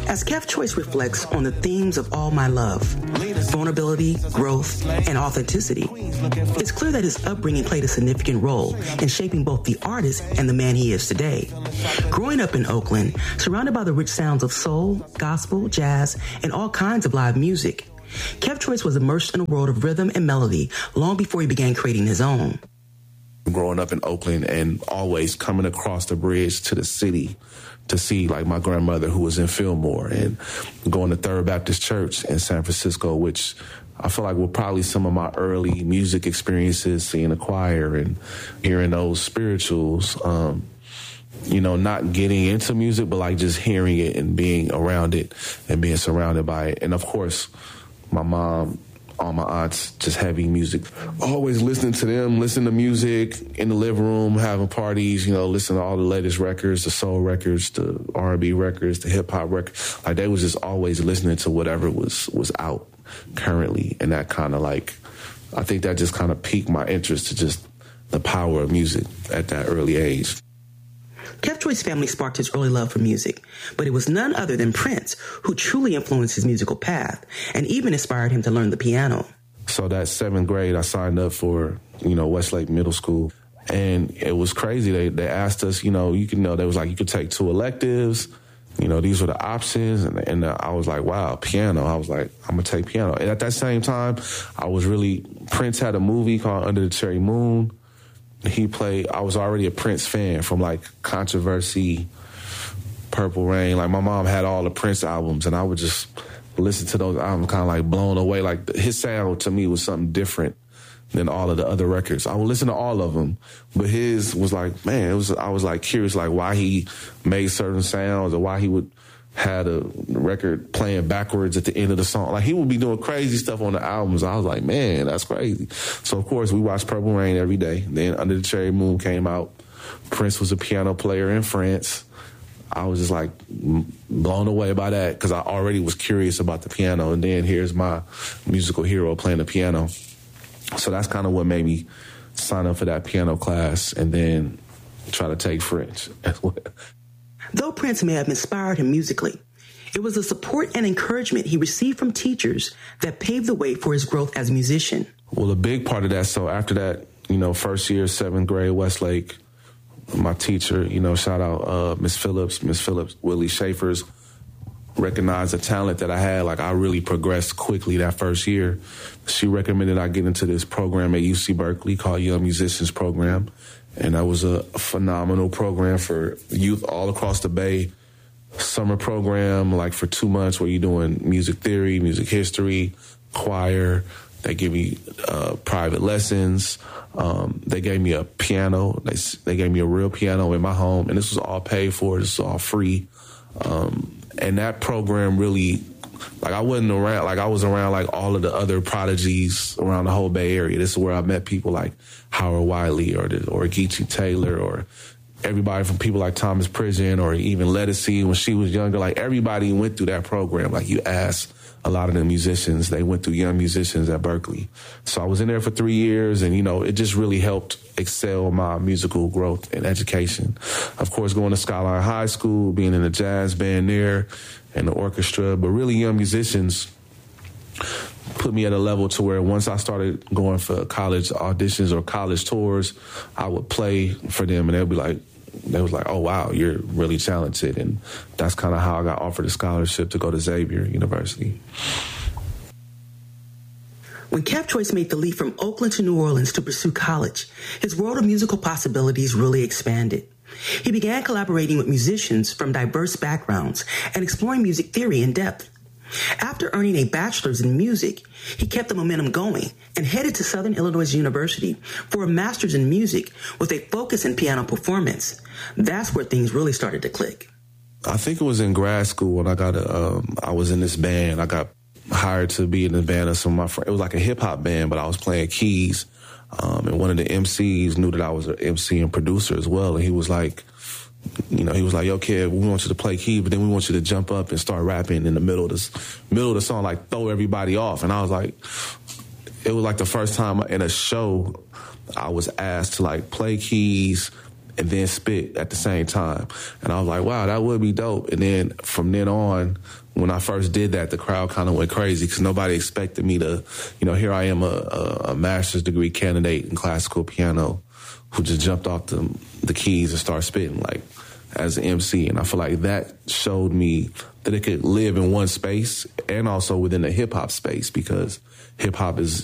As Kev Choice reflects on the themes of All My Love, vulnerability, growth, and authenticity, it's clear that his upbringing played a significant role in shaping both the artist and the man he is today. Growing up in Oakland, surrounded by the rich sounds of soul, gospel, jazz, and all kinds of live music, Kev Choice was immersed in a world of rhythm and melody long before he began creating his own. Growing up in Oakland and always coming across the bridge to the city to see like my grandmother who was in Fillmore, and going to Third Baptist Church in San Francisco, which I feel like were probably some of my early music experiences, seeing a choir and hearing those spirituals. Not getting into music, but like just hearing it and being around it and being surrounded by it. And of course, my mom, all my aunts, just heavy music. Always listening to them, listening to music in the living room, having parties, listening to all the latest records, the soul records, the R&B records, the hip-hop records. Like, they was just always listening to whatever was out currently. And that kind of I think that just kind of piqued my interest to just the power of music at that early age. Kev Choice's family sparked his early love for music, but it was none other than Prince who truly influenced his musical path and even inspired him to learn the piano. So that 7th grade, I signed up for, Westlake Middle School. And it was crazy. They asked us, they was like, you could take 2 electives. These were the options. And I was like, wow, piano. I was like, I'm going to take piano. And at that same time, Prince had a movie called Under the Cherry Moon. I was already a Prince fan from Controversy, Purple Rain. My mom had all the Prince albums, and I would just listen to those albums kind of blown away. His sound to me was something different than all of the other records. I would listen to all of them, but his was I was curious why he made certain sounds or why he would had a record playing backwards at the end of the song. He would be doing crazy stuff on the albums. I was like, man, that's crazy. So, of course, we watched Purple Rain every day. Then Under the Cherry Moon came out. Prince was a piano player in France. I was just, blown away by that because I already was curious about the piano. And then here's my musical hero playing the piano. So that's kind of what made me sign up for that piano class and then try to take French as well. Though Prince may have inspired him musically, it was the support and encouragement he received from teachers that paved the way for his growth as a musician. Well, a big part of that, so after that, first year, 7th grade, Westlake, my teacher, shout out Miss Phillips, Willie Schaefer's, recognized the talent that I had. I really progressed quickly that first year. She recommended I get into this program at UC Berkeley called Young Musicians Program. And that was a phenomenal program for youth all across the Bay. Summer program, for 2 months where you're doing music theory, music history, choir. They give me private lessons. They gave me a piano. They gave me a real piano in my home. And this was all paid for. This was all free. And that program really, I wasn't around, I was around all of the other prodigies around the whole Bay Area. This is where I met people like Howard Wiley or Geechee Taylor or everybody from people like Thomas Pridgen or even Lettucey when she was younger. Everybody went through that program. You ask a lot of the musicians, they went through Young Musicians at Berkeley. So I was in there for 3 years and, it just really helped excel my musical growth and education. Of course, going to Skyline High School, being in the jazz band there and the orchestra, but really Young Musicians put me at a level to where once I started going for college auditions or college tours, I would play for them and they was like, oh, wow, you're really talented. And that's kind of how I got offered a scholarship to go to Xavier University. When Kev Choice made the leap from Oakland to New Orleans to pursue college, his world of musical possibilities really expanded. He began collaborating with musicians from diverse backgrounds and exploring music theory in depth. After earning a bachelor's in music, he kept the momentum going and headed to Southern Illinois University for a master's in music with a focus in piano performance. That's where things really started to click. I think it was in grad school when I was in this band. I got hired to be in the band of some of my friends. It was a hip-hop band, but I was playing keys. And one of the MCs knew that I was an MC and producer as well. And he was like, yo, kid, we want you to play keys, but then we want you to jump up and start rapping in the middle of the song, throw everybody off. And I was like, it was the first time in a show I was asked to play keys and then spit at the same time. And I was like, wow, that would be dope. And then from then on, when I first did that, the crowd kind of went crazy because nobody expected me to, here I am, a master's degree candidate in classical piano who just jumped off the keys and started spitting like as an MC. And I feel like that showed me that it could live in one space and also within the hip hop space, because hip hop is